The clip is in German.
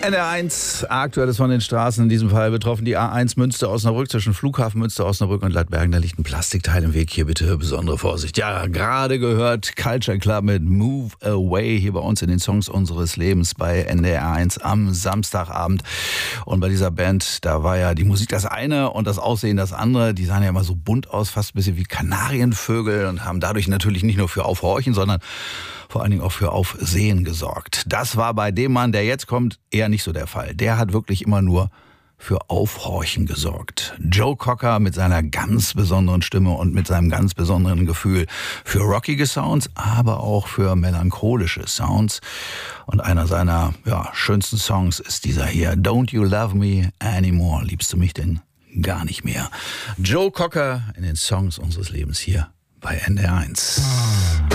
NDR1, Aktuelles von den Straßen, in diesem Fall betroffen die A1 Münster-Osnabrück, zwischen Flughafen Münster-Osnabrück und Ladbergen. Da liegt ein Plastikteil im Weg, hier bitte besondere Vorsicht. Ja, gerade gehört Culture Club mit Move Away hier bei uns in den Songs unseres Lebens bei NDR1 am Samstagabend. Und bei dieser Band, da war ja die Musik das eine und das Aussehen das andere. Die sahen ja immer so bunt aus, fast ein bisschen wie Kanarienvögel und haben dadurch natürlich nicht nur für Aufhorchen, sondern vor allen Dingen auch für Aufsehen gesorgt. Das war bei dem Mann, der jetzt kommt, eher nicht so der Fall. Der hat wirklich immer nur für Aufhorchen gesorgt. Joe Cocker mit seiner ganz besonderen Stimme und mit seinem ganz besonderen Gefühl für rockige Sounds, aber auch für melancholische Sounds. Und einer seiner schönsten Songs ist dieser hier, Don't You Love Me Anymore. Liebst du mich denn gar nicht mehr? Joe Cocker in den Songs unseres Lebens hier bei NDR1.